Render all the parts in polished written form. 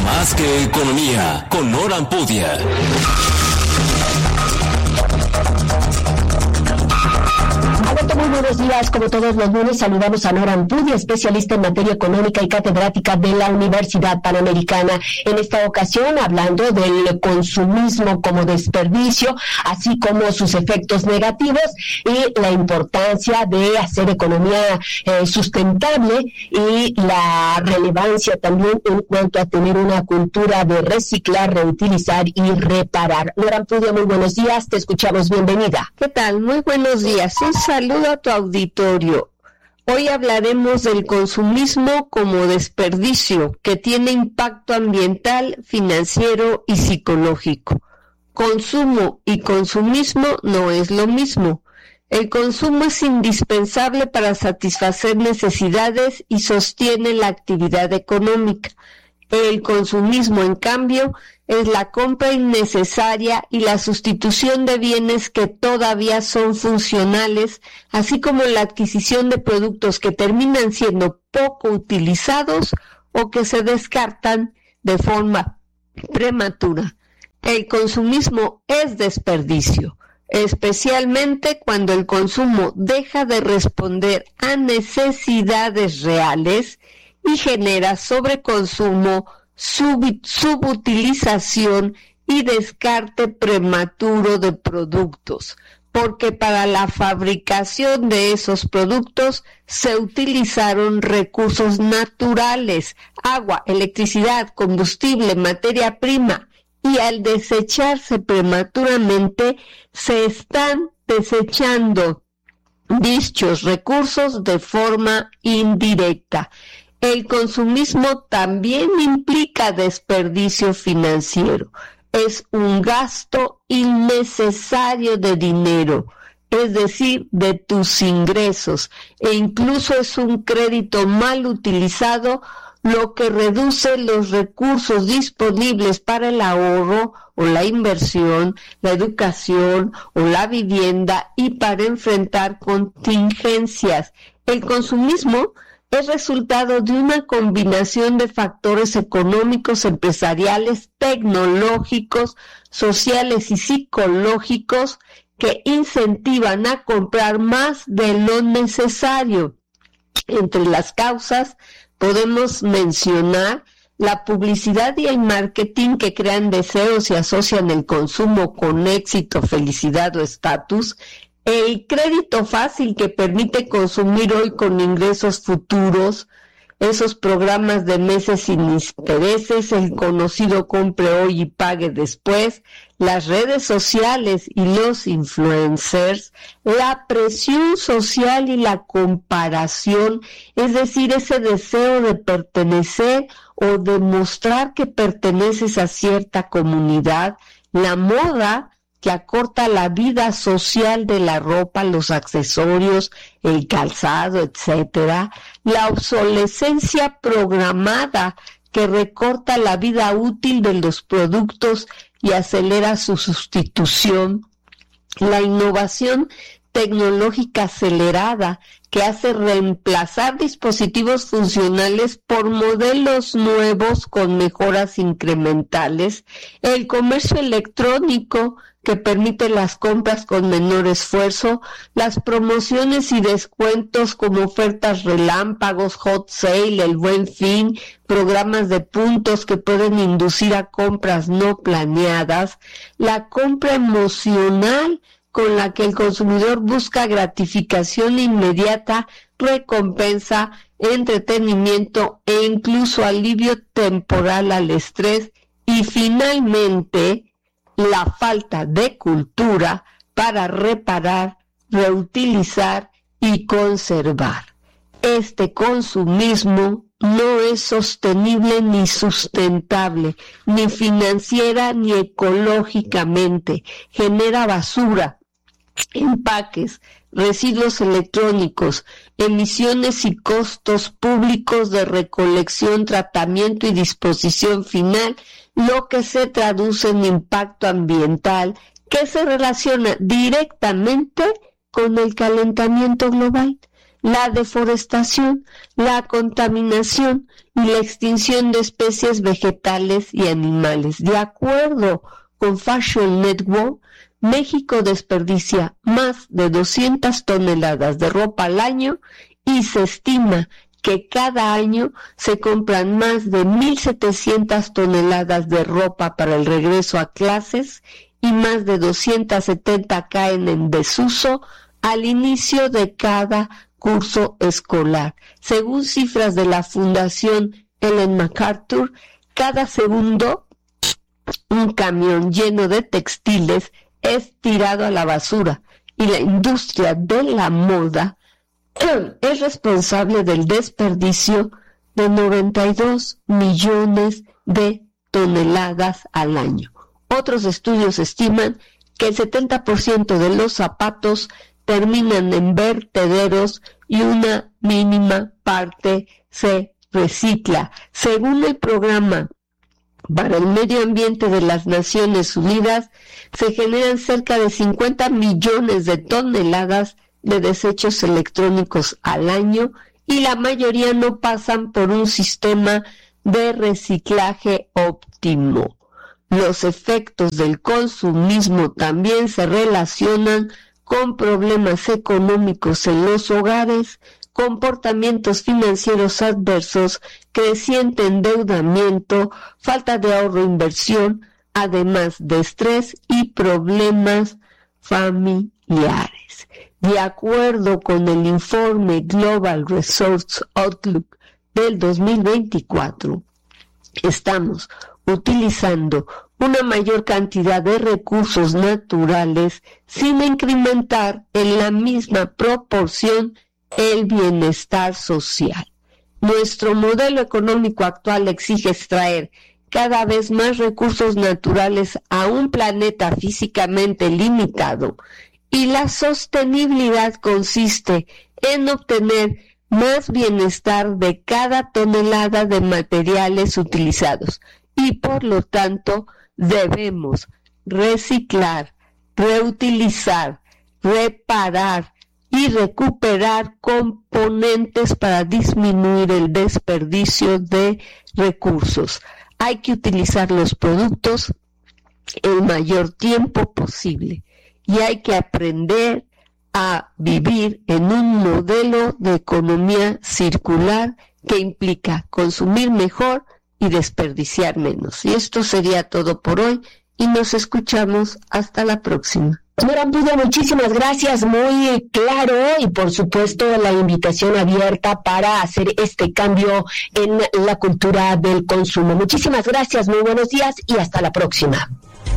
Más que economía, con Nora Ampudia. Muy buenos días, como todos los lunes saludamos a Nora Ampudia, especialista en materia económica y catedrática de la Universidad Panamericana. En esta ocasión hablando del consumismo como desperdicio, así como sus efectos negativos y la importancia de hacer economía sustentable y la relevancia también en cuanto a tener una cultura de reciclar, reutilizar y reparar. Nora Ampudia, muy buenos días, te escuchamos, bienvenida. ¿Qué tal? Muy buenos días. Un saludo a tu auditorio. Hoy hablaremos del consumismo como desperdicio que tiene impacto ambiental, financiero y psicológico. Consumo y consumismo no es lo mismo. El consumo es indispensable para satisfacer necesidades y sostiene la actividad económica. El consumismo, en cambio, es la compra innecesaria y la sustitución de bienes que todavía son funcionales, así como la adquisición de productos que terminan siendo poco utilizados o que se descartan de forma prematura. El consumismo es desperdicio, especialmente cuando el consumo deja de responder a necesidades reales y genera sobreconsumo, subutilización y descarte prematuro de productos, porque para la fabricación de esos productos se utilizaron recursos naturales, agua, electricidad, combustible, materia prima, y al desecharse prematuramente se están desechando dichos recursos de forma indirecta. El consumismo también implica desperdicio financiero. Es un gasto innecesario de dinero, es decir, de tus ingresos, e incluso es un crédito mal utilizado, lo que reduce los recursos disponibles para el ahorro o la inversión, la educación o la vivienda y para enfrentar contingencias. El consumismo es resultado de una combinación de factores económicos, empresariales, tecnológicos, sociales y psicológicos que incentivan a comprar más de lo necesario. Entre las causas podemos mencionar la publicidad y el marketing que crean deseos y asocian el consumo con éxito, felicidad o estatus, el crédito fácil que permite consumir hoy con ingresos futuros, esos programas de meses sin intereses, el conocido compre hoy y pague después, las redes sociales y los influencers, la presión social y la comparación, es decir, ese deseo de pertenecer o demostrar que perteneces a cierta comunidad, la moda, que acorta la vida social de la ropa, los accesorios, el calzado, etcétera, la obsolescencia programada que recorta la vida útil de los productos y acelera su sustitución, la innovación tecnológica acelerada que hace reemplazar dispositivos funcionales por modelos nuevos con mejoras incrementales, el comercio electrónico que permite las compras con menor esfuerzo, las promociones y descuentos como ofertas relámpagos, hot sale, el Buen Fin, programas de puntos que pueden inducir a compras no planeadas, la compra emocional con la que el consumidor busca gratificación inmediata, recompensa, entretenimiento e incluso alivio temporal al estrés, y finalmente la falta de cultura para reparar, reutilizar y conservar. Este consumismo no es sostenible ni sustentable, ni financiera ni ecológicamente. Genera basura, empaques, residuos electrónicos, emisiones y costos públicos de recolección, tratamiento y disposición final, lo que se traduce en impacto ambiental que se relaciona directamente con el calentamiento global. la deforestación, la contaminación y la extinción de especies vegetales y animales. De acuerdo con Fashion Network, México desperdicia más de 200 toneladas de ropa al año y se estima que cada año se compran más de 1.700 toneladas de ropa para el regreso a clases y más de 270 caen en desuso al inicio de cada curso escolar. Según cifras de la Fundación Ellen MacArthur, cada segundo un camión lleno de textiles es tirado a la basura y la industria de la moda es responsable del desperdicio de 92 millones de toneladas al año. Otros estudios estiman que el 70% de los zapatos terminan en vertederos y una mínima parte se recicla. Según el Programa para el Medio Ambiente de las Naciones Unidas, se generan cerca de 50 millones de toneladas de desechos electrónicos al año y la mayoría no pasan por un sistema de reciclaje óptimo. Los efectos del consumismo también se relacionan con problemas económicos en los hogares, comportamientos financieros adversos, creciente endeudamiento, falta de ahorro e inversión, además de estrés y problemas familiares. De acuerdo con el informe Global Resource Outlook del 2024, estamos utilizando una mayor cantidad de recursos naturales sin incrementar en la misma proporción el bienestar social. Nuestro modelo económico actual exige extraer cada vez más recursos naturales a un planeta físicamente limitado, y la sostenibilidad consiste en obtener más bienestar de cada tonelada de materiales utilizados y por lo tanto debemos reciclar, reutilizar, reparar y recuperar componentes para disminuir el desperdicio de recursos. Hay que utilizar los productos el mayor tiempo posible y hay que aprender a vivir en un modelo de economía circular que implica consumir mejor y desperdiciar menos. Y esto sería todo por hoy y nos escuchamos hasta la próxima. Nora Ampudia, muchísimas gracias, muy claro, y por supuesto la invitación abierta para hacer este cambio en la cultura del consumo. Muchísimas gracias, muy buenos días y hasta la próxima.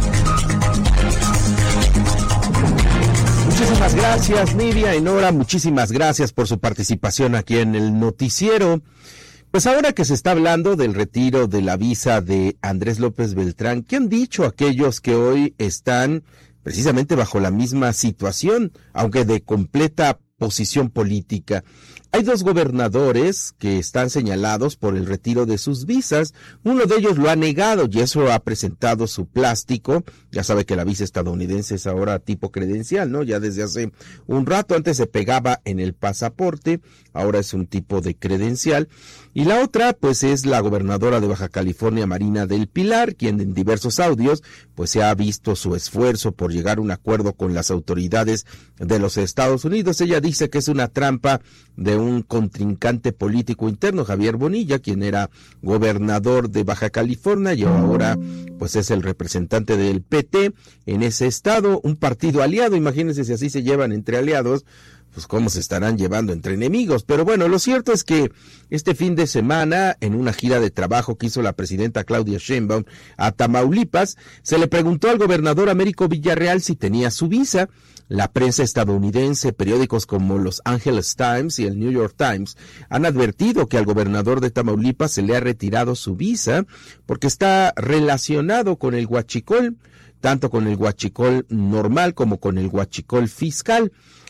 Muchísimas gracias, Nidia y Nora, muchísimas gracias por su participación aquí en el noticiero. Pues ahora que se está hablando del retiro de la visa de Andrés López Beltrán, ¿qué han dicho aquellos que hoy están precisamente bajo la misma situación, aunque de completa posición política? Hay dos gobernadores que están señalados por el retiro de sus visas. Uno de ellos lo ha negado y eso ha presentado su plástico. Ya sabe que la visa estadounidense es ahora tipo credencial, ¿no? Ya desde hace un rato, antes se pegaba en el pasaporte, ahora es un tipo de credencial. Y la otra, pues, es la gobernadora de Baja California, Marina del Pilar, quien en diversos audios, pues, se ha visto su esfuerzo por llegar a un acuerdo con las autoridades de los Estados Unidos. Ella dice que es una trampa de un contrincante político interno, Javier Bonilla, quien era gobernador de Baja California y ahora, pues, es el representante del PT en ese estado, un partido aliado. Imagínense si así se llevan entre aliados, pues cómo se estarán llevando entre enemigos. Pero bueno, lo cierto es que este fin de semana, en una gira de trabajo que hizo la presidenta Claudia Sheinbaum a Tamaulipas, se le preguntó al gobernador Américo Villarreal si tenía su visa. La prensa estadounidense, periódicos como Los Angeles Times y el New York Times han advertido que al gobernador de Tamaulipas se le ha retirado su visa porque está relacionado con el huachicol, tanto con el huachicol normal como con el huachicol fiscal.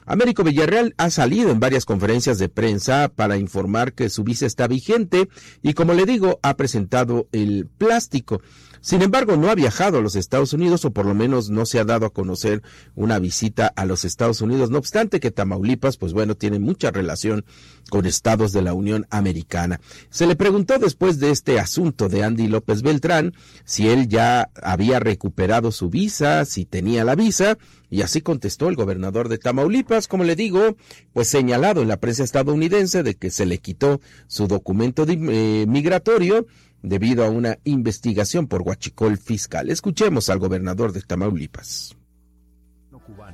Américo Villarreal ha salido en varias conferencias de prensa para informar que su visa está vigente y, como le digo, ha presentado el plástico. Sin embargo, no ha viajado a los Estados Unidos, o por lo menos no se ha dado a conocer una visita a los Estados Unidos. No obstante que Tamaulipas, pues bueno, tiene mucha relación con estados de la Unión Americana. Se le preguntó después de este asunto de Andy López Beltrán si él ya había recuperado su visa, si tenía la visa, y así contestó el gobernador de Tamaulipas, como le digo, pues señalado en la prensa estadounidense de que se le quitó su documento migratorio debido a una investigación por huachicol fiscal. Escuchemos al gobernador de Tamaulipas.